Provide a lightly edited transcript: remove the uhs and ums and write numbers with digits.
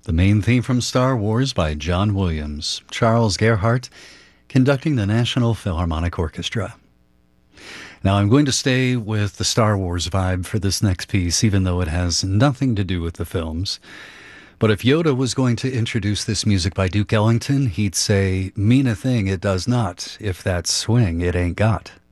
The main theme from Star Wars by John Williams, Charles Gerhardt conducting the National Philharmonic Orchestra. Now I'm going to stay with the Star Wars vibe for this next piece, even though it has nothing to do with the films. But if Yoda was going to introduce this music by Duke Ellington, he'd say, "Mean a thing it does not, if that swing it ain't got."